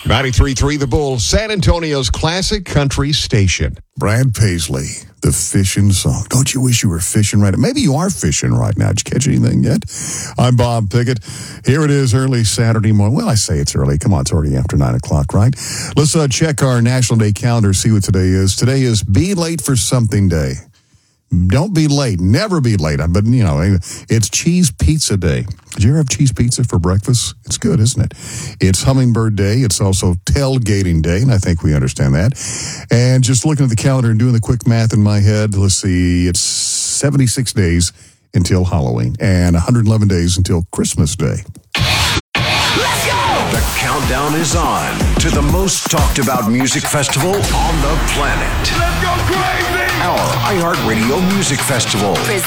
93.3 The Bull, San Antonio's classic country station. Brad Paisley, the fishing song. Don't you wish you were fishing right now? Maybe you are fishing right now. Did you catch anything yet? I'm Bob Pickett. Here it is early Saturday morning. Well, I say it's early. Come on, it's already after 9 o'clock, right? Let's check our National Day calendar, see what today is. Today is Be Late for Something Day. Don't be late. Never be late. But, you know, it's Cheese Pizza Day. Did you ever have cheese pizza for breakfast? It's good, isn't it? It's Hummingbird Day. It's also Tailgating Day, and I think we understand that. And just looking at the calendar and doing the quick math in my head, let's see, it's 76 days until Halloween and 111 days until Christmas Day. Let's go! The countdown is on to the most talked about music festival on the planet. Let's go crazy! Our iHeartRadio Music Festival. Presented